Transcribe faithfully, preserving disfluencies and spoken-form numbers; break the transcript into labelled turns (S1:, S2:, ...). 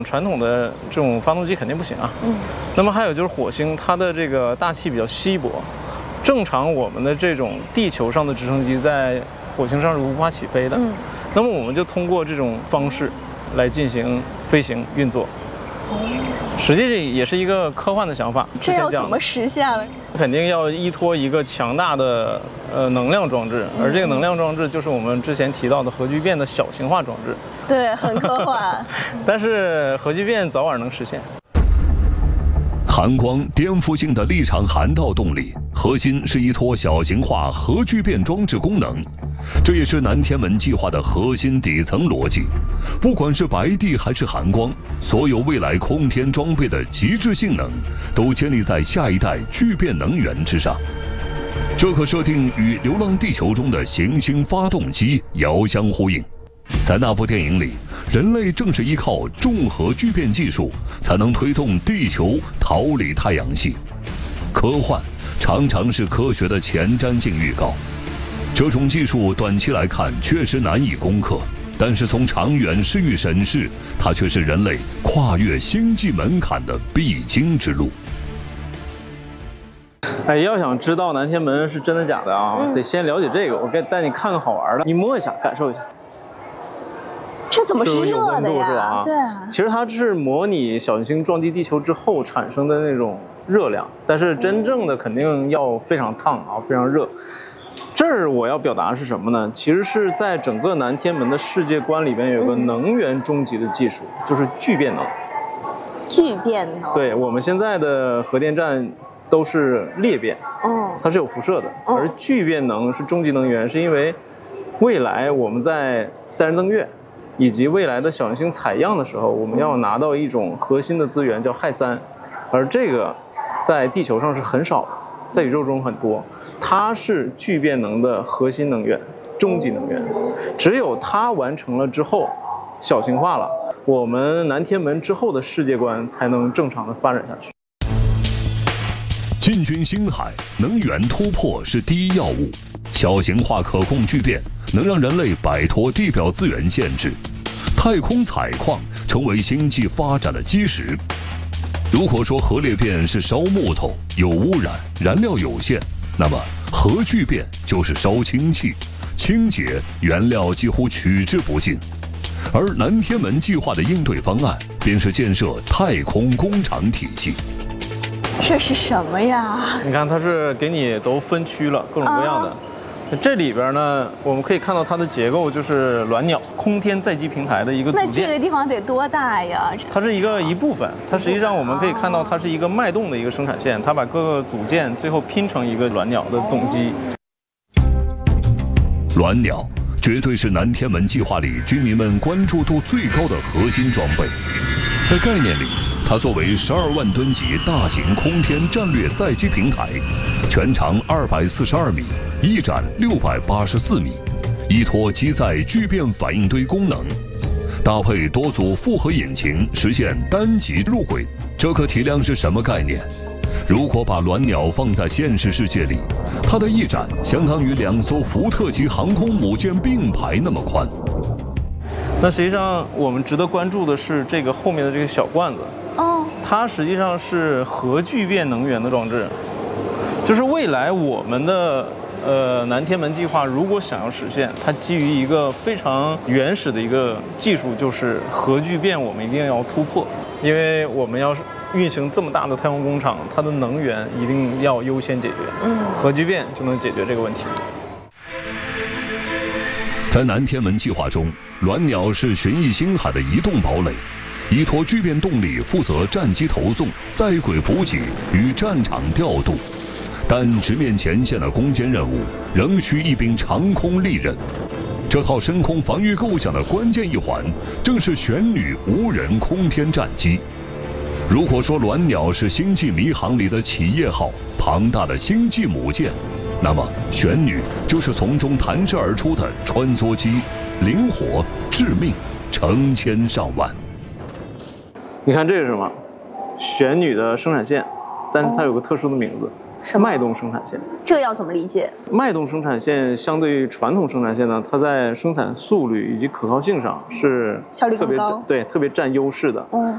S1: 传统的这种发动机肯定不行啊。嗯。那么还有就是火星，它的这个大气比较稀薄，正常我们的这种地球上的直升机在火星上是无法起飞的。嗯。那么我们就通过这种方式来进行飞行运作。实际上也是一个科幻的想法。
S2: 这要怎么实现呢？
S1: 肯定要依托一个强大的呃能量装置，而这个能量装置就是我们之前提到的核聚变的小型化装置。
S2: 对，很科幻。
S1: 但是核聚变早晚能实现。
S3: 含光颠覆性的立场涵道动力，核心是依托小型化核聚变装置功能，这也是南天门计划的核心底层逻辑。不管是白帝还是含光，所有未来空天装备的极致性能，都建立在下一代聚变能源之上。这个设定与《流浪地球》中的行星发动机遥相呼应。在那部电影里，人类正是依靠重核聚变技术，才能推动地球逃离太阳系。科幻常常是科学的前瞻性预告。这种技术短期来看确实难以攻克，但是从长远视域审视，它却是人类跨越星际门槛的必经之路。
S1: 哎，要想知道南天门是真的假的啊，嗯、得先了解这个。我给带你看个好玩的，你摸一下，感受一下。
S2: 这怎么是热的呀？
S1: 是吧？
S2: 对啊。
S1: 其实它是模拟小行星撞击地球之后产生的那种热量，但是真正的肯定要非常烫啊，非常热。这儿我要表达的是什么呢？其实是在整个南天门的世界观里边有个能源终极的技术，嗯、就是聚变能。
S2: 聚变能。
S1: 对，我们现在的核电站都是裂变，哦，它是有辐射的，哦、而聚变能是终极能源，是因为未来我们在载人登月以及未来的小行星采样的时候，我们要拿到一种核心的资源叫氦三，而这个在地球上是很少的，在宇宙中很多，它是聚变能的核心能源，终极能源。只有它完成了之后，小型化了，我们南天门之后的世界观才能正常的发展下去。
S3: 进军星海，能源突破是第一要务。小型化可控聚变能让人类摆脱地表资源限制，太空采矿成为星际发展的基石。如果说核裂变是烧木头，有污染，燃料有限，那么核聚变就是烧氢气，清洁，原料几乎取之不尽。而南天门计划的应对方案便是建设太空工厂体系。
S2: 这是什么呀？
S1: 你看，它是给你都分区了，各种各样的。啊、这里边呢，我们可以看到它的结构就是鸾鸟空天载机平台的一个组件。
S2: 那这个地方得多大呀？
S1: 它是一个一部分，它实际上我们可以看到它是一个脉动的一个生产线，它把各个组件最后拼成一个鸾鸟的总机。
S3: 鸾鸟绝对是南天门计划里居民们关注度最高的核心装备，在概念里，它作为十二万吨级大型空天战略载机平台，全长二百四十二米，翼展六百八十四米，依托机载聚变反应堆功能，搭配多组复合引擎，实现单级入轨。这个体量是什么概念？如果把鸾鸟放在现实世界里，它的翼展相当于两艘福特级航空母舰并排那么宽。
S1: 那实际上我们值得关注的是这个后面的这个小罐子哦，它实际上是核聚变能源的装置，就是未来我们的呃南天门计划如果想要实现，它基于一个非常原始的一个技术，就是核聚变，我们一定要突破，因为我们要运行这么大的太空工厂，它的能源一定要优先解决，嗯，核聚变就能解决这个问题。
S3: 在南天门计划中，鸾鸟是巡弋星海的移动堡垒，依托聚变动力负责战机投送、在轨补给与战场调度。但直面前线的攻坚任务，仍需一柄长空利刃。这套深空防御构想的关键一环，正是玄女无人空天战机。如果说鸾鸟是星际迷航里的企业号，庞大的星际母舰，那么玄女就是从中弹射而出的穿梭机，灵活致命，成千上万。
S1: 你看这是什么？玄女的生产线，但是它有个特殊的名字，是脉动生产线。
S2: 这个要怎么理解？
S1: 脉动生产线相对于传统生产线呢，它在生产速率以及可靠性上是
S2: 效率更高，
S1: 对，特别占优势的。嗯，